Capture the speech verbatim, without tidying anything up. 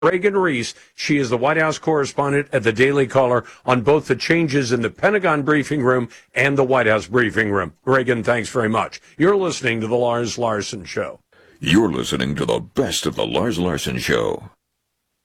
Reagan Reese. She is the White House correspondent at the Daily Caller on both the changes in the Pentagon briefing room and the White House briefing room. Reagan, thanks very much. You're listening to The Lars Larson Show. You're listening to the best of The Lars Larson Show.